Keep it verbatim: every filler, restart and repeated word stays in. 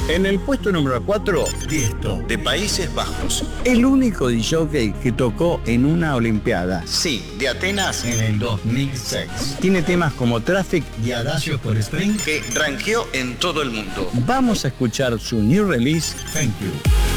En el puesto número cuatro, Tiesto, de Países Bajos. el único disc-jockey que tocó en una olimpiada. Sí, de Atenas en el dos mil seis. Tiene temas como Traffic Y Adagio por Spring, que rankeó en todo el mundo. Vamos a escuchar su new release, Thank You.